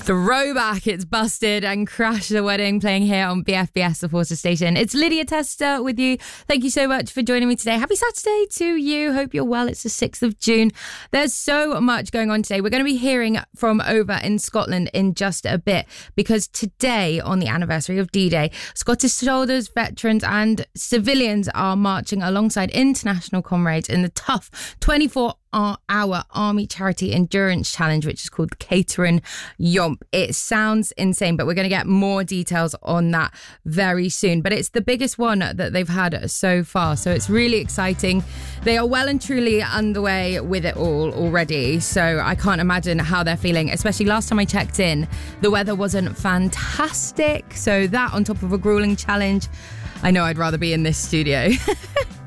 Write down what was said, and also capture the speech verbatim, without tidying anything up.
Throwback, it's Busted and Crash the Wedding playing here on B F B S, the Forces Station. It's Lydia Tester with you. Thank you so much for joining me today. Happy Saturday to you. Hope you're well. It's the sixth of June. There's so much going on today. We're going to be hearing from over in Scotland in just a bit because today, on the anniversary of D-Day, Scottish soldiers, veterans and civilians are marching alongside international comrades in the tough twenty-four hour Army Charity Endurance Challenge, which is called the Caterin Yomp. It sounds insane, but we're going to get more details on that very soon. But it's the biggest one that they've had so far, so it's really exciting. They are well and truly underway with it all already, so I can't imagine how they're feeling, especially last time I checked in, the weather wasn't fantastic, so that on top of a grueling challenge, I know I'd rather be in this studio.